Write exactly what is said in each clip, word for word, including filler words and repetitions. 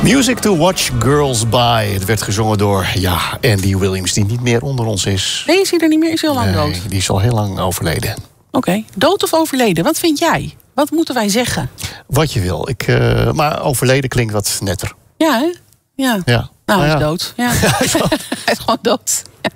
Music to Watch Girls By. Het werd gezongen door ja, Andy Williams, die niet meer onder ons is. Nee, is hij er niet meer? Is hij al lang Nee, dood? die is al heel lang overleden. Oké, okay. Dood of overleden? Wat vind jij? Wat moeten wij zeggen? Wat je wil. Ik, uh, maar overleden klinkt wat netter. Ja, hè? Ja. ja. Nou, hij ja. is dood. Ja. Hij is gewoon dood. Ja.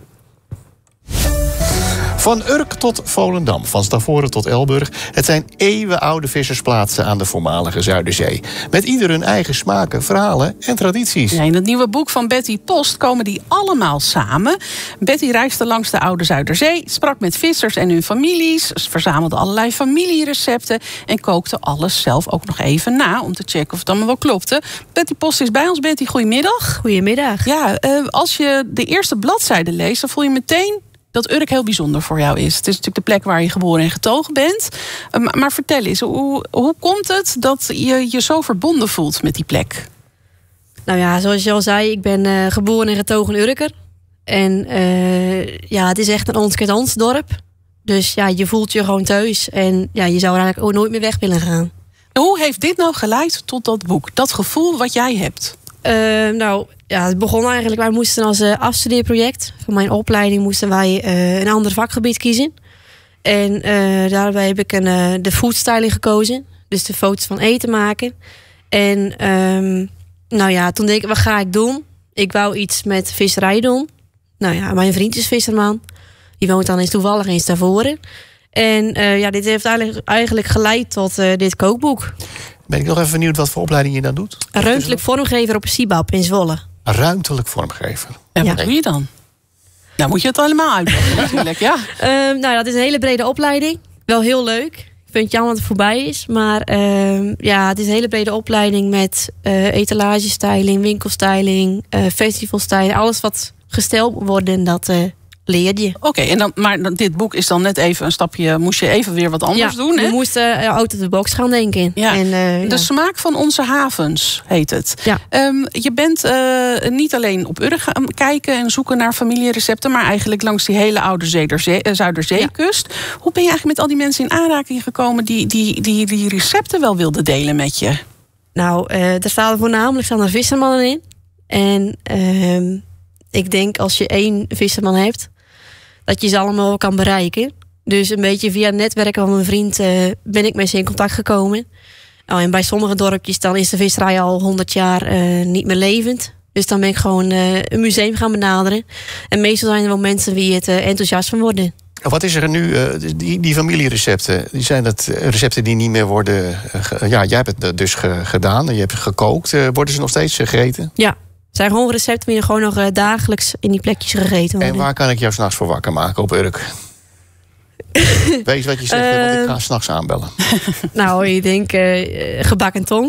Van Urk tot Volendam, van Stavoren tot Elburg. Het zijn eeuwenoude vissersplaatsen aan de voormalige Zuiderzee. Met ieder hun eigen smaken, verhalen en tradities. Ja, in het nieuwe boek van Betty Post komen die allemaal samen. Betty reisde langs de oude Zuiderzee, sprak met vissers en hun families, verzamelde allerlei familierecepten en kookte alles zelf ook nog even na om te checken of het allemaal wel klopte. Betty Post is bij ons. Betty, goedemiddag. Goedemiddag. Ja, uh, als je de eerste bladzijde leest, dan voel je meteen dat Urk heel bijzonder voor jou is. Het is natuurlijk de plek waar je geboren en getogen bent. Uh, maar vertel eens, hoe, hoe komt het dat je je zo verbonden voelt met die plek? Nou ja, zoals je al zei, ik ben uh, geboren en getogen Urker. En uh, ja, het is echt een ons kent ons dorp. Dus ja, je voelt je gewoon thuis. En ja, je zou er eigenlijk ook nooit meer weg willen gaan. Hoe heeft dit nou geleid tot dat boek? Dat gevoel wat jij hebt? Uh, nou, ja, het begon eigenlijk, wij moesten als uh, afstudeerproject van mijn opleiding moesten wij uh, een ander vakgebied kiezen. En uh, daarbij heb ik een, uh, de foodstyling gekozen. Dus de foto's van eten maken. En um, nou ja, toen denk ik, wat ga ik doen? Ik wou iets met visserij doen. Nou ja, mijn vriend is visserman. Die woont dan eens toevallig in Stavoren. En uh, ja, dit heeft eigenlijk, eigenlijk geleid tot uh, dit kookboek. Ben ik nog even benieuwd wat voor opleiding je dan dout? Een ruimtelijk vormgever op Sibab in Zwolle. Een ruimtelijk vormgever. En wat ja. doe je dan? Nou moet je het allemaal uitleggen natuurlijk, ja. Um, nou, dat is een hele brede opleiding. Wel heel leuk. Ik vind het jammer dat het voorbij is. Maar um, ja, het is een hele brede opleiding met uh, etalagestyling, winkelstyling, uh, festivalstyling. Alles wat gesteld moet worden, dat uh, leer je. Oké, okay, en dan, maar dit boek is dan net even een stapje, moest je even weer wat anders ja, doen, hè? we moesten uh, out of the box gaan denken. Ja. En, uh, de ja. smaak van onze havens heet het. Ja. Um, je bent uh, niet alleen op Urk gaan kijken en zoeken naar familierecepten, maar eigenlijk langs die hele oude Zuiderzee, uh, Zuiderzeekust. Ja. Hoe ben je eigenlijk met al die mensen in aanraking gekomen die die, die, die recepten wel wilden delen met je? Nou, uh, er staan voornamelijk staan er vissermannen in. En uh, ik denk als je één visserman hebt, dat je ze allemaal kan bereiken. Dus een beetje via het netwerk van mijn vriend uh, ben ik met ze in contact gekomen. Nou, en bij sommige dorpjes dan is de visserij al honderd jaar uh, niet meer levend. Dus dan ben ik gewoon uh, een museum gaan benaderen. En meestal zijn er wel mensen die het uh, enthousiast van worden. Wat is er nu, uh, die, die familierecepten, die zijn dat recepten die niet meer worden... Uh, ge, ja, jij hebt het dus ge, gedaan en je hebt gekookt. Uh, worden ze nog steeds gegeten? Ja. Het zijn gewoon recepten die gewoon nog uh, dagelijks in die plekjes gegeten worden. En waar kan ik jou s'nachts voor wakker maken op Urk? Weet je wat je zegt, uh, want ik ga s'nachts aanbellen. Nou, ik denk uh, gebak en tong.